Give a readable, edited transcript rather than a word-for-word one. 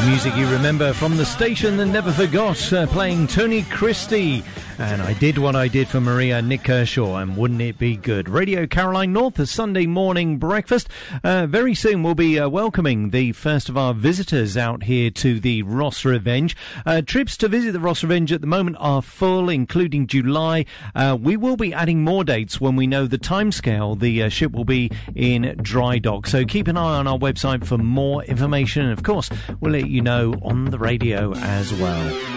Music you remember from the station that never forgot, playing Tony Christie. And I Did What I Did for Maria, Nick Kershaw, and Wouldn't It Be Good? Radio Caroline North, the Sunday morning breakfast. Very soon we'll be welcoming the first of our visitors out here to the Ross Revenge. Trips to visit the Ross Revenge at the moment are full, including July. We will be adding more dates when we know the timescale the ship will be in dry dock. So keep an eye on our website for more information. And of course, we'll let you know on the radio as well.